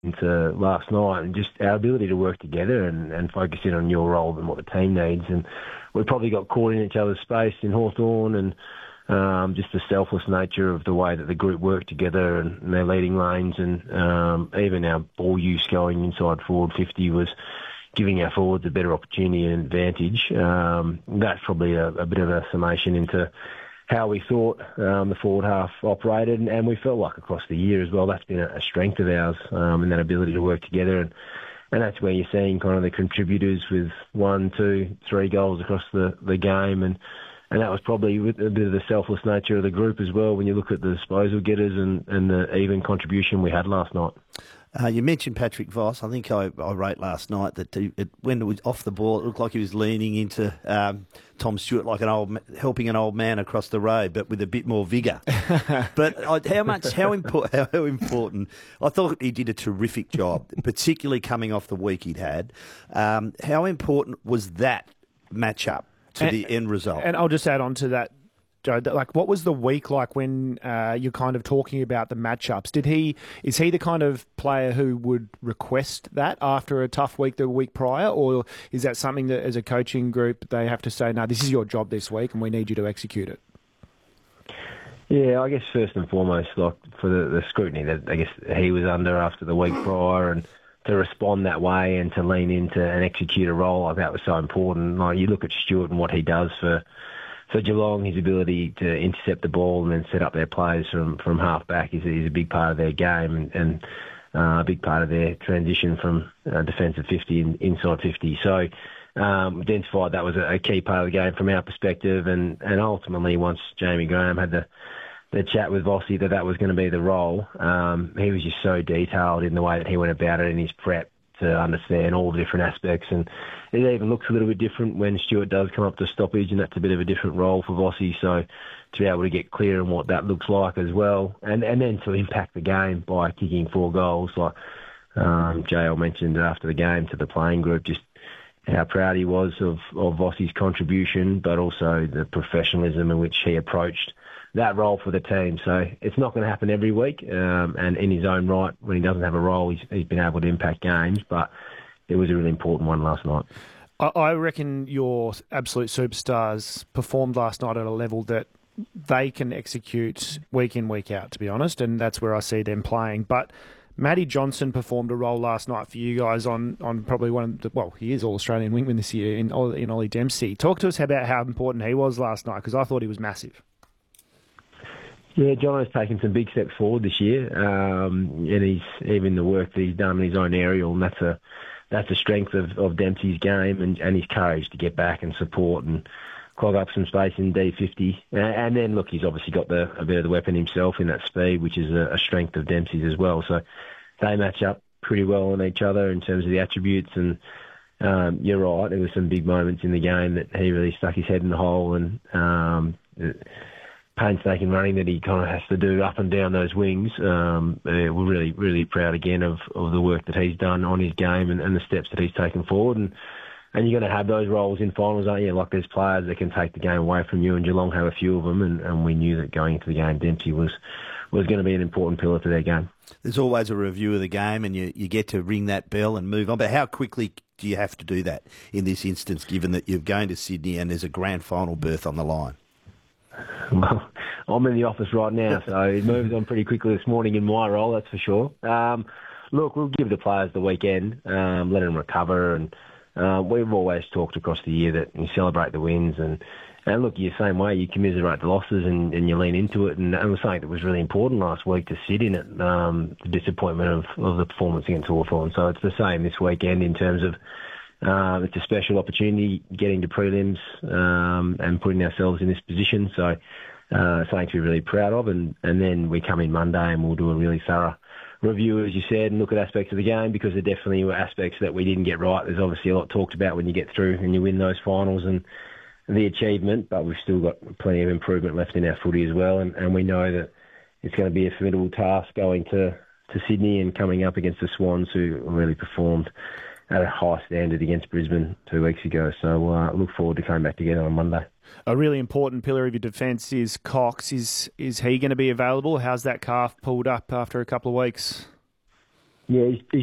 into last night, and just our ability to work together and focus in on your role and what the team needs. And we probably got caught in each other's space in Hawthorn, and just the selfless nature of the way that the group worked together and their leading lanes, and even our ball use going inside forward 50 was giving our forwards a better opportunity and advantage. That's probably a bit of a summation into how we thought the forward half operated, and we felt like across the year as well, that's been a strength of ours, and that ability to work together. And that's where you're seeing kind of the contributors with 1, 2, 3 goals across the game. And that was probably with a bit of the selfless nature of the group as well when you look at the disposal getters and the even contribution we had last night. You mentioned Patrick Voss. I think I wrote last night that when it was off the ball, it looked like he was leaning into Tom Stewart like helping an old man across the road, but with a bit more vigour. But how important? I thought he did a terrific job, particularly coming off the week he'd had. How important was that matchup to the end result? And I'll just add on to that, Joe, like, what was the week like when you're kind of talking about the matchups? Is he the kind of player who would request that after a tough week the week prior, or is that something that as a coaching group they have to say, no, this is your job this week and we need you to execute it? Yeah, I guess first and foremost, like for the scrutiny that I guess he was under after the week prior, and to respond that way and to lean into and execute a role like that was so important. Like, you look at Stewart and what he does for Geelong, his ability to intercept the ball and then set up their plays from half back is a big part of their game, and a big part of their transition from defensive 50 and inside 50. So identified that was a key part of the game from our perspective, and ultimately once Jamie Graham had the chat with Vossi that was going to be the role, he was just so detailed in the way that he went about it in his prep to understand all the different aspects. And it even looks a little bit different when Stewart does come up to stoppage, and that's a bit of a different role for Vossi. So to be able to get clear on what that looks like as well, and then to impact the game by kicking 4 goals, like JL mentioned after the game to the playing group, just how proud he was of Vossi's contribution, but also the professionalism in which he approached that role for the team. So it's not going to happen every week, and in his own right, when he doesn't have a role, he's been able to impact games, but it was a really important one last night. I reckon your absolute superstars performed last night at a level that they can execute week in, week out, to be honest, and that's where I see them playing. But Matty Johnson performed a role last night for you guys on probably one of the, he is All-Australian wingman this year in Ollie Dempsey. Talk to us about how important he was last night, because I thought he was massive. Yeah, John has taken some big steps forward this year, and he's even the work that he's done in his own aerial, and that's a strength of Dempsey's game and his courage to get back and support and clog up some space in D50. And then, look, he's obviously got a bit of the weapon himself in that speed, which is a strength of Dempsey's as well. So they match up pretty well on each other in terms of the attributes. And you're right, there were some big moments in the game that he really stuck his head in the hole, and painstaking running that he kind of has to do up and down those wings. We're really, really proud again of the work that he's done on his game and the steps that he's taken forward. And you're going to have those roles in finals, aren't you? Like, there's players that can take the game away from you, and Geelong have a few of them, and we knew that going into the game, Dempsey was going to be an important pillar to their game. There's always a review of the game, and you get to ring that bell and move on. But how quickly do you have to do that in this instance, given that you're going to Sydney and there's a grand final berth on the line? Well, I'm in the office right now, so it moves on pretty quickly this morning in my role, that's for sure. Look, we'll give the players the weekend, let them recover, and we've always talked across the year that you celebrate the wins, and look, you're the same way, you commiserate the losses and you lean into it, and it was something that was really important last week to sit in it, the disappointment of the performance against Hawthorn. So it's the same this weekend in terms of it's a special opportunity getting to prelims and putting ourselves in this position. So something to be really proud of. And then we come in Monday and we'll do a really thorough review, as you said, and look at aspects of the game, because there definitely were aspects that we didn't get right. There's obviously a lot talked about when you get through and you win those finals and the achievement, but we've still got plenty of improvement left in our footy as well. And we know that it's going to be a formidable task going to Sydney and coming up against the Swans, who really performed at a high standard against Brisbane 2 weeks ago. So look forward to coming back together on Monday. A really important pillar of your defence is Cox. Is he going to be available? How's that calf pulled up after a couple of weeks? Yeah, he's